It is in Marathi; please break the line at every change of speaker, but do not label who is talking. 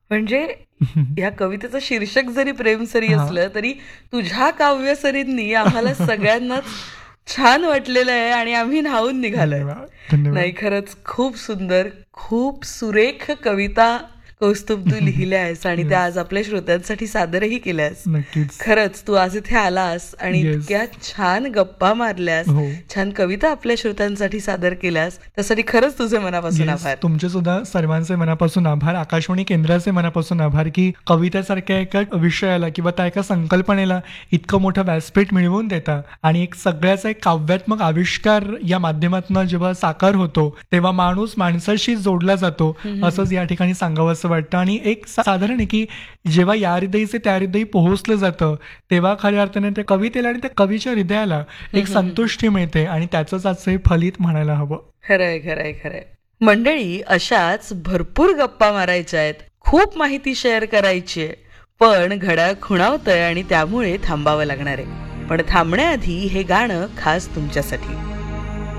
म्हणजे या कवितेचं शीर्षक जरी प्रेमसरी असलं तरी तुझ्या काव्यसरींनी आम्हाला सगळ्यांनाच छान वाटलेलं आहे आणि आम्ही न्हावून निघालोय. नाही, खरंच खूप सुंदर, खूप सुरेख कविता कौस्तुभ तू लिहिल्या आहेस आणि त्या आज आपल्या श्रोत्यांसाठी सादरही केल्यास. खरंच तू आज इथे आलास आणि इतक्या छान गप्पा मारल्यास, छान कविता आपल्या श्रोत्यांसाठी सादर केल्यास, त्यासाठी खरंच तुझे मनापासून आभार.
तुमचे सुद्धा सर्वांचे मनापासून आभार. आकाशवाणी केंद्राचे मनापासून आभार की कवितेसारख्या एका विषयाला किंवा त्या एका संकल्पनेला इतकं मोठं व्यासपीठ मिळवून देता आणि एक सगळ्याचा एक काव्यात्मक आविष्कार या माध्यमातून जेव्हा साकार होतो तेव्हा माणूस माणसाशी जोडला जातो असंच या ठिकाणी सांगावं असं वाटतं. आणि एक साधारण आहे की जेव्हा या हृदयीचे त्या हृदयी पोहोचलं जातं तेव्हा खऱ्या अर्थाने त्या कवितेला आणि त्या कवीच्या हृदयाला एक संतुष्टी मिळते आणि त्याचंच आजचं फलित म्हणायला हवं.
खरंय खरंय खरंय. मंडळी, अशाच भरपूर गप्पा मारायच्या आहेत, खूप माहिती शेअर करायची आहे, पण घड्याळ खुणावतंय आणि त्यामुळे थांबावं लागणार आहे. पण थांबण्याआधी हे गाणं खास तुमच्यासाठी.